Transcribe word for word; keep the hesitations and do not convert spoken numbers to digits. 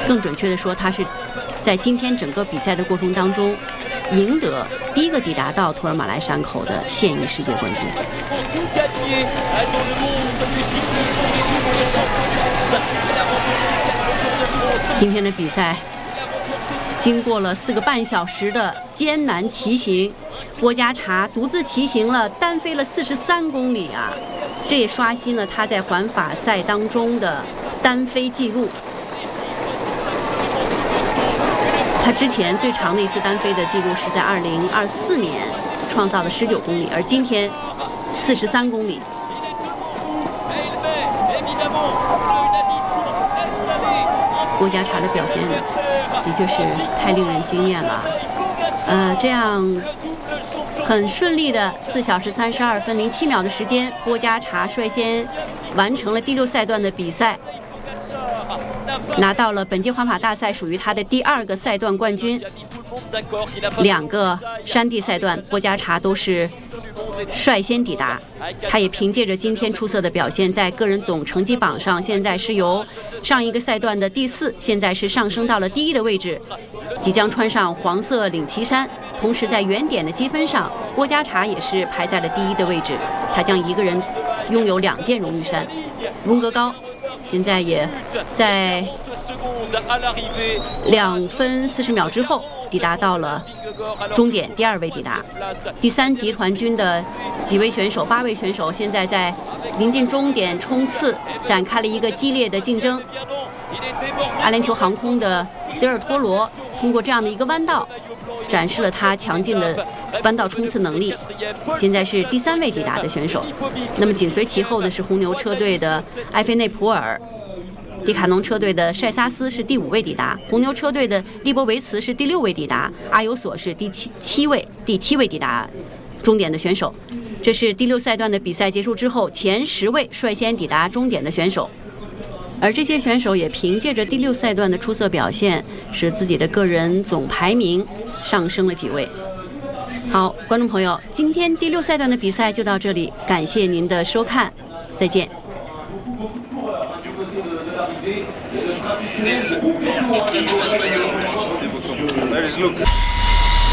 更准确的说，他是在今天整个比赛的过程当中，赢得第一个抵达到图尔马莱山口的现役世界冠军。今天的比赛经过了四个半小时的艰难骑行，波加查独自骑行了单飞了四十三公里啊！这也刷新了他在环法赛当中的单飞纪录。他之前最长的一次单飞的记录是在二零二四年创造的十九公里，而今天四十三公里。波加查的表现的确是太令人惊艳了。呃，这样很顺利的四小时三十二分零七秒的时间，波加查率先完成了第六赛段的比赛，拿到了本届环法大赛属于他的第二个赛段冠军。两个山地赛段，波加查都是率先抵达。他也凭借着今天出色的表现，在个人总成绩榜上，现在是由上一个赛段的第四，现在是上升到了第一的位置，即将穿上黄色领旗衫。同时，在原点的积分上，波加查也是排在了第一的位置，他将一个人拥有两件荣誉衫。温格高现在也在两分四十秒之后抵达到了终点，第二位抵达。第三集团军的几位选手，八位选手现在在临近终点冲刺，展开了一个激烈的竞争。阿联酋航空的德尔托罗通过这样的一个弯道，展示了他强劲的弯道冲刺能力，现在是第三位抵达的选手。那么紧随其后的是红牛车队的埃菲内普尔，迪卡侬车队的塞萨斯是第五位抵达，红牛车队的利波维茨是第六位抵达，阿尤索是第七七位第七位抵达终点的选手。这是第六赛段的比赛结束之后前十位率先抵达终点的选手，而这些选手也凭借着第六赛段的出色表现，使自己的个人总排名上升了几位。好，观众朋友，今天第六赛段的比赛就到这里，感谢您的收看，再见。 Let's look.